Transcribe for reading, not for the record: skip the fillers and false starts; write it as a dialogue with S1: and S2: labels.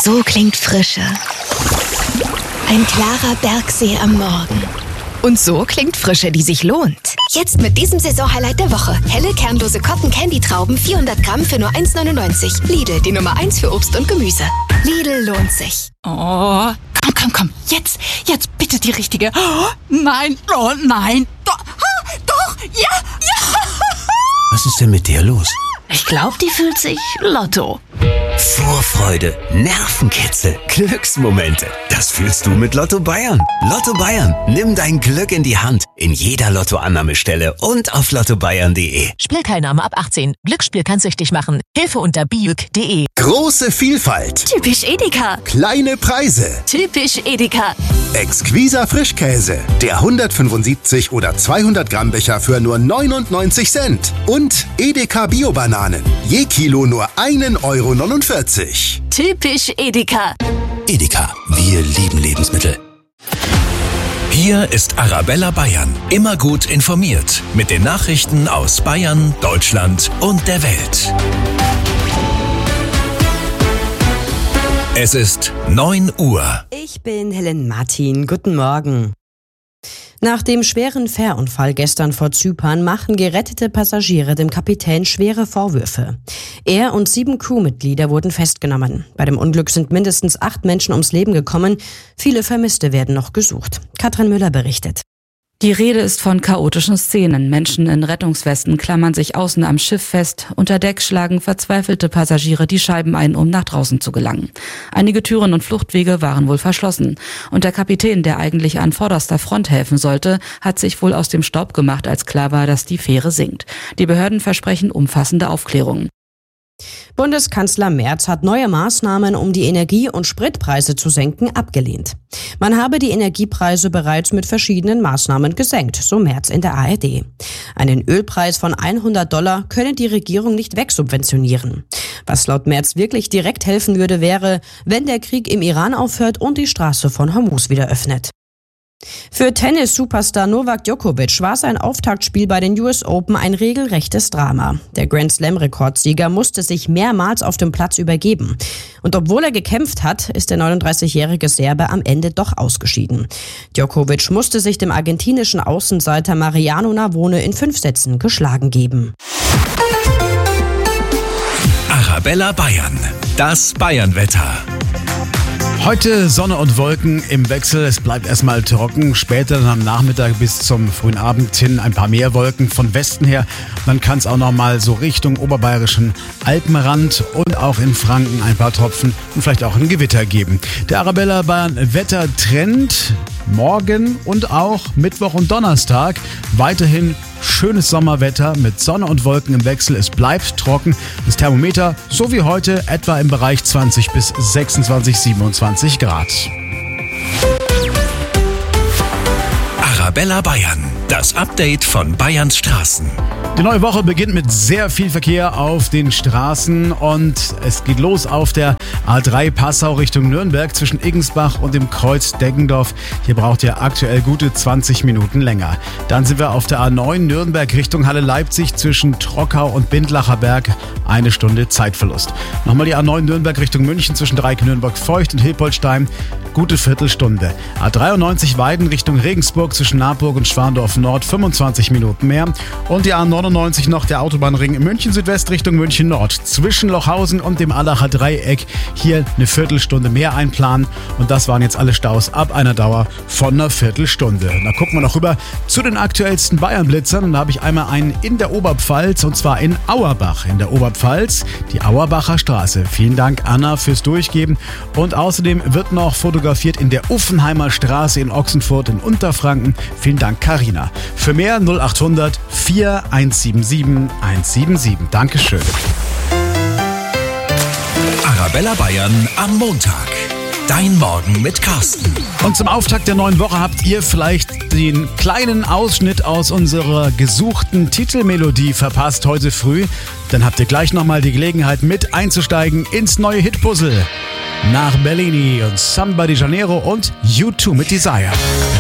S1: So klingt Frische. Ein klarer Bergsee am Morgen. Und so klingt Frische, die sich lohnt. Jetzt mit diesem Saisonhighlight der Woche. Helle, kernlose Cotton-Candy-Trauben, 400 Gramm für nur 1,99. Lidl, die Nummer 1 für Obst und Gemüse. Lidl lohnt sich.
S2: Oh, komm. Jetzt bitte die richtige. Oh, nein, Doch, ja.
S3: Was ist denn mit dir los?
S2: Ich glaube, die fühlt sich Lotto.
S3: Vorfreude, Nervenkitzel, Glücksmomente. Das fühlst du mit Lotto Bayern. Lotto Bayern, nimm dein Glück in die Hand. In jeder Lottoannahmestelle und auf lottobayern.de.
S4: Spielteilnahme ab 18. Glücksspiel kann süchtig machen. Hilfe unter biüg.de.
S5: Große Vielfalt.
S1: Typisch Edeka.
S5: Kleine Preise.
S1: Typisch Edeka.
S5: Exquiser Frischkäse. Der 175 oder 200 Gramm Becher für nur 99 Cent. Und Edeka Bio-Bananen. Je Kilo nur 1,49 €.
S1: Typisch Edeka.
S3: Edeka, wir lieben Lebensmittel.
S6: Hier ist Arabella Bayern. Immer gut informiert. Mit den Nachrichten aus Bayern, Deutschland und der Welt. Es ist 9 Uhr.
S7: Ich bin Helen Martin. Guten Morgen. Nach dem schweren Fährunfall gestern vor Zypern machen gerettete Passagiere dem Kapitän schwere Vorwürfe. Er und 7 Crewmitglieder wurden festgenommen. Bei dem Unglück sind mindestens 8 Menschen ums Leben gekommen. Viele Vermisste werden noch gesucht. Katrin Müller berichtet.
S8: Die Rede ist von chaotischen Szenen. Menschen in Rettungswesten klammern sich außen am Schiff fest. Unter Deck schlagen verzweifelte Passagiere die Scheiben ein, um nach draußen zu gelangen. Einige Türen und Fluchtwege waren wohl verschlossen. Und der Kapitän, der eigentlich an vorderster Front helfen sollte, hat sich wohl aus dem Staub gemacht, als klar war, dass die Fähre sinkt. Die Behörden versprechen umfassende Aufklärung.
S7: Bundeskanzler Merz hat neue Maßnahmen, um die Energie- und Spritpreise zu senken, abgelehnt. Man habe die Energiepreise bereits mit verschiedenen Maßnahmen gesenkt, so Merz in der ARD. Einen Ölpreis von $100 könne die Regierung nicht wegsubventionieren. Was laut Merz wirklich direkt helfen würde, wäre, wenn der Krieg im Iran aufhört und die Straße von Hormuz wieder öffnet. Für Tennis-Superstar Novak Djokovic war sein Auftaktspiel bei den US Open ein regelrechtes Drama. Der Grand-Slam-Rekordsieger musste sich mehrmals auf dem Platz übergeben. Und obwohl er gekämpft hat, ist der 39-jährige Serbe am Ende doch ausgeschieden. Djokovic musste sich dem argentinischen Außenseiter Mariano Navone in 5 Sätzen geschlagen geben.
S6: Arabella Bayern, das Bayern-Wetter.
S9: Heute Sonne und Wolken im Wechsel. Es bleibt erstmal trocken. Später dann am Nachmittag bis zum frühen Abend hin ein paar mehr Wolken von Westen her. Dann kann es auch noch mal so Richtung oberbayerischen Alpenrand und auch in Franken ein paar Tropfen und vielleicht auch ein Gewitter geben. Der Arabella Bayern Wettertrend morgen und auch Mittwoch und Donnerstag weiterhin schönes Sommerwetter mit Sonne und Wolken im Wechsel. Es bleibt trocken. Das Thermometer, so wie heute, etwa im Bereich 20 bis 26, 27 Grad.
S6: Arabella Bayern, das Update von Bayerns Straßen.
S9: Die neue Woche beginnt mit sehr viel Verkehr auf den Straßen und es geht los auf der A3 Passau Richtung Nürnberg zwischen Iggensbach und dem Kreuz Deggendorf. Hier braucht ihr aktuell gute 20 Minuten länger. Dann sind wir auf der A9 Nürnberg Richtung Halle Leipzig zwischen Trockau und Bindlacher Berg. 1 Stunde Zeitverlust. Nochmal die A9 Nürnberg Richtung München zwischen Dreieck Nürnberg-Feucht und Hilpoltstein. Gute Viertelstunde. A93 Weiden Richtung Regensburg zwischen Naburg und Schwandorf Nord 25 Minuten mehr. Und die A99 noch der Autobahnring München Südwest Richtung München Nord zwischen Lochhausen und dem Allacher Dreieck. Hier eine Viertelstunde mehr einplanen. Und das waren jetzt alle Staus ab einer Dauer von einer Viertelstunde. Da gucken wir noch rüber zu den aktuellsten Bayern-Blitzern. Und da habe ich einmal einen in der Oberpfalz und zwar in Auerbach in der Oberpfalz. Die Auerbacher Straße. Vielen Dank Anna fürs Durchgeben. Und außerdem wird noch fotografiert in der Uffenheimer Straße in Ochsenfurt in Unterfranken. Vielen Dank Carina. Für mehr 0800 4177 177. Dankeschön.
S6: Arabella Bayern am Montag. Dein Morgen mit Carsten.
S9: Und zum Auftakt der neuen Woche habt ihr vielleicht den kleinen Ausschnitt aus unserer gesuchten Titelmelodie verpasst heute früh. Dann habt ihr gleich nochmal die Gelegenheit mit einzusteigen ins neue Hitpuzzle. Nach Bellini und Samba de Janeiro und U2 mit Desire.